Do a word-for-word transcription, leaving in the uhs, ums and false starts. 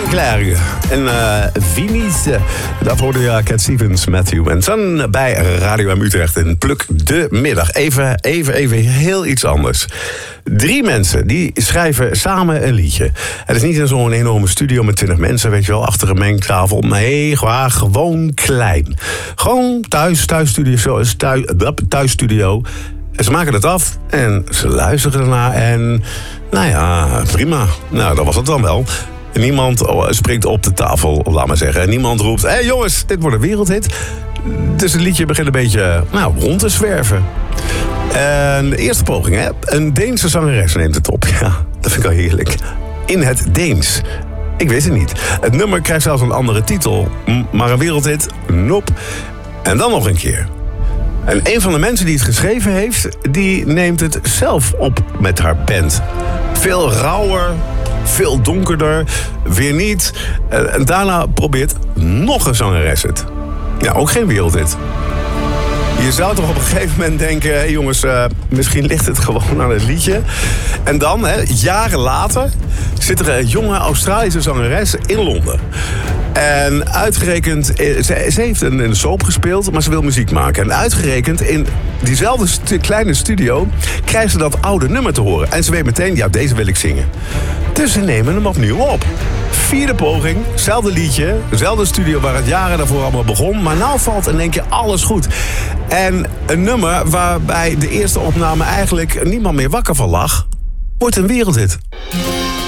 Clerc en uh, Vinis. Daarvoor hoorde je Cat Stevens, Matthew en Son bij Radio M Utrecht in Pluk de Middag. Even, even, even heel iets anders. Drie mensen die schrijven samen een liedje. Het is niet in zo'n enorme studio met twintig mensen, weet je wel, achter een mengtafel. Nee, gewoon klein. Gewoon thuis, thuisstudio, thuis, thuisstudio. En ze maken het af en ze luisteren ernaar en nou ja, prima. Nou, dat was het dan wel. En niemand springt op de tafel, laat maar zeggen. En niemand roept, hé hey jongens, dit wordt een wereldhit. Dus het liedje begint een beetje nou, rond te zwerven. En de eerste poging, hè? Een Deense zangeres neemt het op. Ja, dat vind ik al heerlijk. In het Deens. Ik wist het niet. Het nummer krijgt zelfs een andere titel. Maar een wereldhit, nope. En dan nog een keer. En een van de mensen die het geschreven heeft, die neemt het zelf op met haar band. Veel rauwer, veel donkerder, weer niet. En daarna probeert nog een zangeres het. Ja, ook geen wereldhit. Je zou toch op een gegeven moment denken, hey jongens, uh, misschien ligt het gewoon aan het liedje. En dan, hè, jaren later, zit er een jonge Australische zangeres in Londen. En uitgerekend, ze, ze heeft een, een soap gespeeld, maar ze wil muziek maken. En uitgerekend in diezelfde stu- kleine studio krijgt ze dat oude nummer te horen. En ze weet meteen, ja, deze wil ik zingen. Dus ze nemen hem opnieuw op. Vierde poging, hetzelfde liedje, dezelfde studio waar het jaren daarvoor allemaal begon. Maar nou valt in één keer alles goed. En een nummer waarbij de eerste opname eigenlijk niemand meer wakker van lag, wordt een wereldhit.